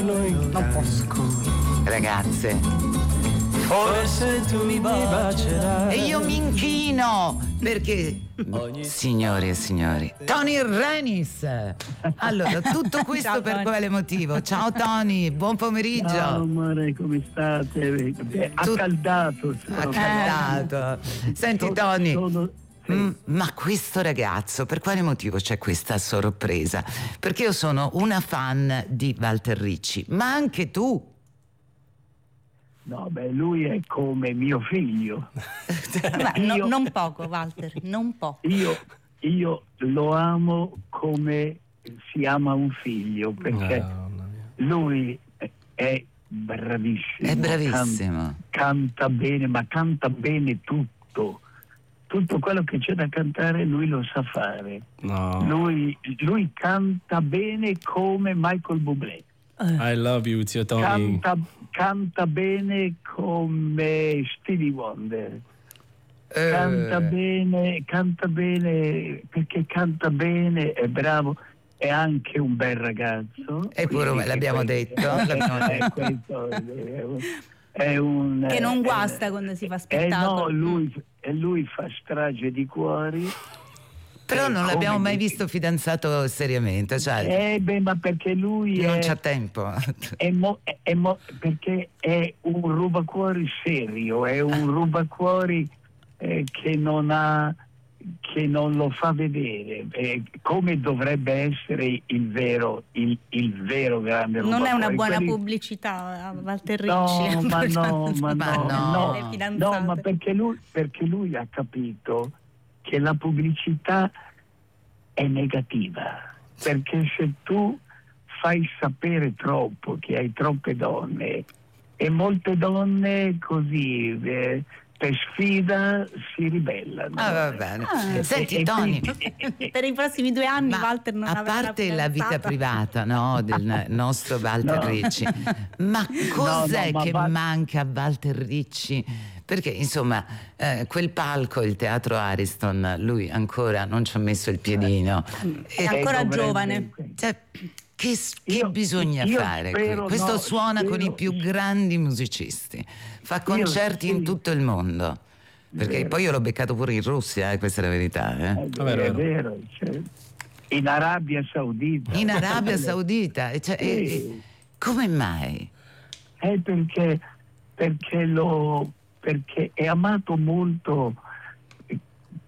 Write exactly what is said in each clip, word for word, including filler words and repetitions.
Non posso. Ragazze, Forse tu mi bacerai. e io mi inchino perché, signori e signori, Tony Renis. Allora, tutto questo Ciao, per Tony. quale motivo? Ciao Tony, buon pomeriggio. Ciao amore, come state? È accaldato. sono- Accaldato. Senti sono- Tony, sono- sì. mm, ma questo ragazzo, per quale motivo c'è questa sorpresa? Perché io sono una fan di Walter Ricci, ma anche tu. No, beh, lui è come mio figlio. Ma no- Io- non poco, Walter, non poco. Io, io lo amo come si ama un figlio, perché Mamma mia. lui è- è bravissimo. È bravissimo. Can- canta bene, ma canta bene tutto. Tutto quello che c'è da cantare lui lo sa fare. No. Lui, lui canta bene come Michael Bublé. I love you, zio Tony. Canta, canta bene come Stevie Wonder. Eh, Canta bene, canta bene perché canta bene, è bravo, è anche un bel ragazzo. Eppure Quindi l'abbiamo questo- detto, l'abbiamo eh, detto. questo è un- è un Che non eh, guasta quando si fa eh, spettacolo. no, lui, e lui fa strage di cuori. Però Eh, non come l'abbiamo mai dici- visto fidanzato seriamente, cioè Eh beh, ma perché lui non è, c'ha tempo. è mo- è- è mo- perché è un rubacuori serio, è un rubacuori eh, che non ha che non lo fa vedere, eh, come dovrebbe essere il vero il, il vero grande Non rubacuori. è una buona Quelli- pubblicità a Walter Ricci. No, ma no, ma Ma no, no. no, Le no, fidanzate. ma perché lui, perché lui ha capito che la pubblicità è negativa, perché se tu fai sapere troppo che hai troppe donne e molte donne così eh, per sfida si ribellano. Ah, va bene. Ah. Senti E- e Tony, quindi- Per i prossimi due anni ma Walter non a avrà parte una la vita fidanzata. privata, no, del nostro Walter No. Ricci, ma cos'è No, no, ma che va- manca a Walter Ricci? Perché insomma eh, quel palco, il teatro Ariston, lui ancora non ci ha messo il piedino. È E- ancora dovrebbe- giovane. Cioè, che, s- che Io- bisogna io fare qui? spero, Questo no, suona con i spero- più grandi musicisti, fa concerti sì. in tutto il mondo. Perché Vero. poi io l'ho beccato pure in Russia, eh, questa è la verità. eh. È Vero, vero, è vero. vero, cioè, in Arabia Saudita. In Arabia Saudita. e Cioè, Sì. e- come mai? È perché, perché, lo, perché è amato molto eh,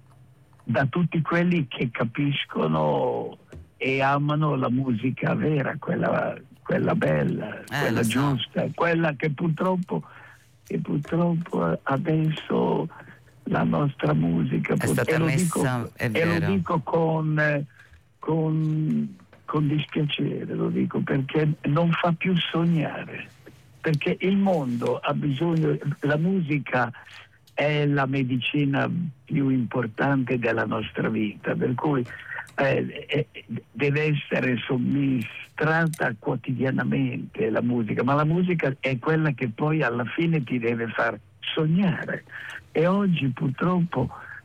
da tutti quelli che capiscono e amano la musica vera, quella, quella bella, quella lo so. giusta, quella che purtroppo, che purtroppo adesso la nostra musica È stata e lo messa- dico, è e lo vero. dico con, eh, con, con dispiacere, lo dico perché non fa più sognare, perché il mondo ha bisogno, la musica è la medicina più importante della nostra vita, per cui eh, eh, deve essere somministrata quotidianamente la musica, ma la musica è quella che poi alla fine ti deve far sognare, e oggi purtroppo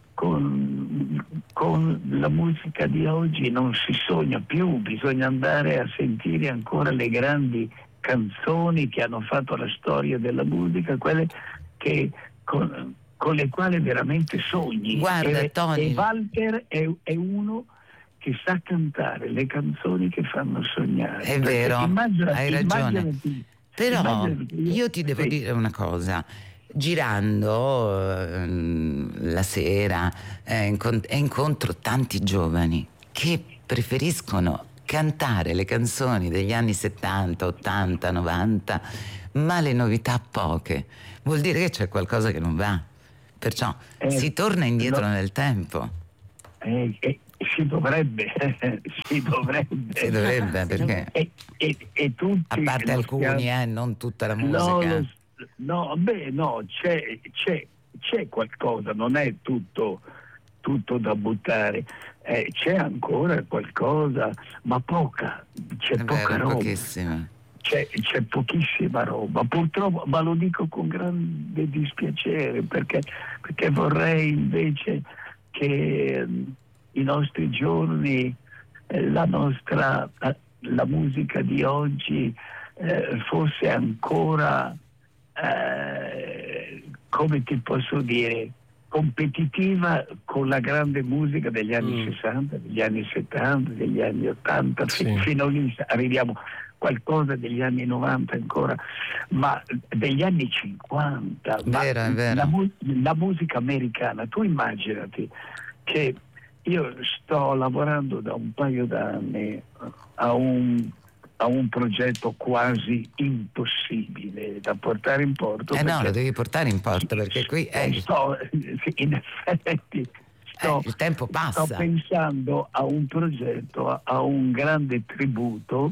con, con la musica di oggi non si sogna più, bisogna andare a sentire ancora le grandi canzoni che hanno fatto la storia della musica, quelle che con, con le quali veramente sogni. Guarda, e, Tony. e Walter è, è uno che sa cantare le canzoni che fanno sognare. È Perché vero, immagina- hai ragione. immaginati- Però immaginati- io ti devo sì. dire una cosa. Girando ehm, la sera eh, incont- e incontro tanti giovani che preferiscono cantare le canzoni degli anni settanta, ottanta, novanta, ma le novità poche. Vuol dire che c'è qualcosa che non va. Perciò Eh, si torna indietro no. nel tempo. Eh, eh, si dovrebbe, si dovrebbe. Si dovrebbe, perché E, e, e tutti a parte lo alcuni, stiamo- eh, non tutta la No, musica. lo- no, beh, no, c'è, c'è, c'è qualcosa, non è tutto, tutto da buttare, eh, c'è ancora qualcosa, ma poca, c'è È poca vero, roba. pochissima. C'è, c'è pochissima roba, purtroppo, ma lo dico con grande dispiacere, perché, perché vorrei invece che eh, i nostri giorni, eh, la nostra, eh, la musica di oggi eh, fosse ancora, eh, come ti posso dire, competitiva con la grande musica degli anni Mm. sessanta, degli anni settanta, degli anni ottanta, fi- Sì. fino lì arriviamo qualcosa degli anni novanta ancora, ma degli anni cinquanta. Ma Vero, è vero. La, mu- la musica americana, tu immaginati che io sto lavorando da un paio d'anni a un, a un progetto quasi impossibile da portare in porto. Eh no, perché lo devi portare in porto perché qui eh, eh, sto, in effetti sto, Eh, il tempo passa. sto pensando a un progetto, a, a un grande tributo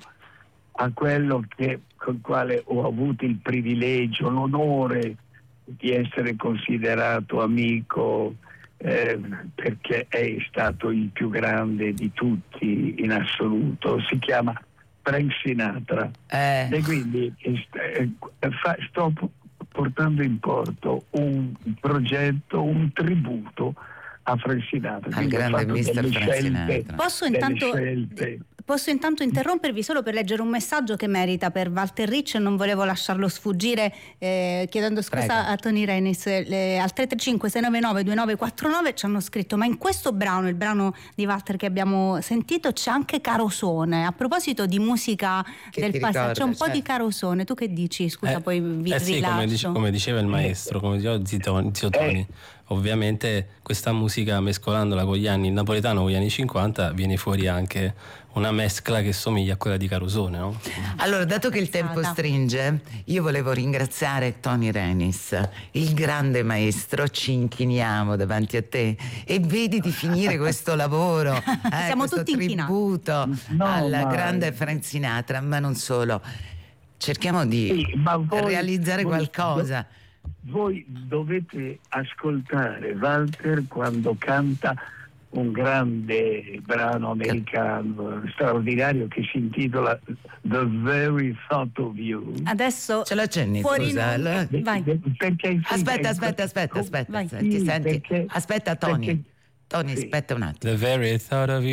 a quello che, con il quale ho avuto il privilegio, l'onore di essere considerato amico, eh, perché è stato il più grande di tutti in assoluto. Si chiama Frank Sinatra. eh, E quindi eh, st- eh, fa- sto p- portando in porto un progetto, un tributo a Frank Sinatra. Al Quindi ho grande fatto mister delle Frank scelte- Sinatra. Posso delle intanto, scelte. posso intanto interrompervi solo per leggere un messaggio che merita per Walter Ricci e non volevo lasciarlo sfuggire, eh, chiedendo scusa Prego. a Tony Renis. Le- al tre tre cinque sei nove nove due nove quattro nove ci hanno scritto: ma in questo brano, il brano di Walter che abbiamo sentito, c'è anche Carosone. A proposito di musica Che del ti passato, ricorda, c'è un po' certo. di Carosone. Tu che dici? Scusa, Eh, poi vi eh sì, come, dice- rilascio. come diceva il maestro, come diceva Zito- zio Tony, ovviamente questa musica, mescolandola con gli anni, il napoletano con gli anni cinquanta, viene fuori anche una mescla che somiglia a quella di Carosone, no? Allora, dato che il tempo Stata. stringe, io volevo ringraziare Tony Renis, il grande maestro. Ci inchiniamo davanti a te e vedi di finire questo lavoro, eh, Siamo questo tutti inchinati. tributo No, al ma- grande Frank Sinatra, ma non solo. Cerchiamo di Sì, ma voi- realizzare voi- qualcosa. Voi dovete ascoltare Walter quando canta un grande brano americano straordinario che si intitola The Very Thought of You. Adesso Ce l'accenni, fuori scusa? in onda. Lo- Vai. Perché Aspetta, aspetta, aspetta, aspetta. Vai. Ti Sì, senti? perché- Aspetta, Tony. perché- Tony, sì. aspetta un attimo. The very thought of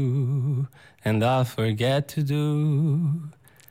you and I'll forget to do.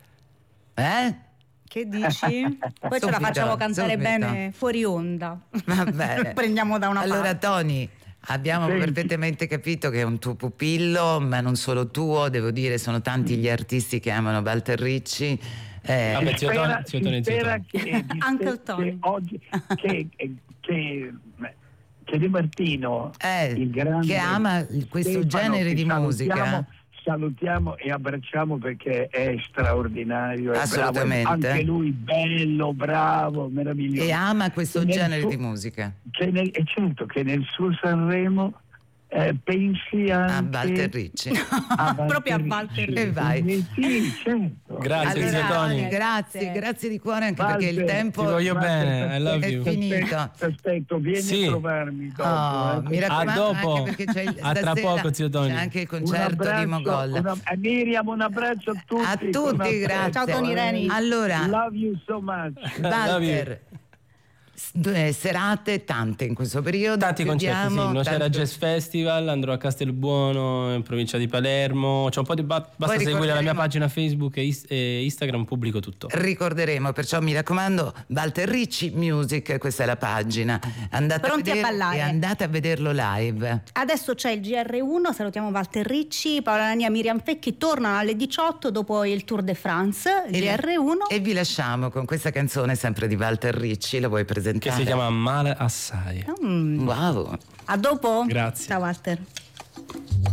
Eh? Che dici? Poi ce la Subito, facciamo cantare subito. bene fuori onda. Va bene. Prendiamo da una Allora, parte. Tony, abbiamo Senti. perfettamente capito che è un tuo pupillo, ma non solo tuo, devo dire, sono tanti gli artisti che amano Walter Ricci. Eh, Vabbè, zio spera, Tony, zio Tony, si zio spera Tony. che, Uncle Tony. che oggi che, che, che Di Martino, Eh, il grande che ama questo Stefano, genere che di salutiamo, musica. salutiamo e abbracciamo perché è straordinario, è Assolutamente. bravo, anche lui bello, bravo, meraviglioso. e ama questo Che nel genere suo- di musica. che nel, è certo che nel suo Sanremo eh, pensi A anche Walter Ricci. a Walter Proprio a Ricci. Walter Ricci. E vai. Eh, Sì, certo. Grazie, Allora, zio Tony. grazie, grazie di cuore anche perché il Walter, tempo Ti voglio bene, I love è you. finito. Aspetto, vieni Sì. a trovarmi dopo. Oh, eh. mi raccomando, A dopo. anche perché c'è il, A tra stasera poco, zio Tony. c'è anche il Un concerto di abbraccio, Mogolla. una- a Miriam, un abbraccio a tutti. A con tutti, affetto. grazie. Ciao, Tony Reni. Allora, Love you so much. Walter, s- due serate tante in questo periodo. Tanti concerti, sì. Chiudiamo, Nocera tanto- Jazz Festival, andrò a Castelbuono in provincia di Palermo. C'è un po' di ba- basta seguire la mia ricorderemo- pagina Facebook e, is- e Instagram, pubblico tutto. Ricorderemo, perciò mi raccomando, Walter Ricci Music, questa è la pagina. Andate Pronti a a vedere ballare. e andate a vederlo live. Adesso c'è il G R uno, salutiamo Walter Ricci, Paola Nania, Miriam Fecchi tornano alle diciotto dopo il Tour de France, il G R uno. E vi lasciamo con questa canzone sempre di Walter Ricci, la vuoi Che presentare? si chiama Male Assai. Mm. Wow. A dopo? Grazie. Ciao Walter.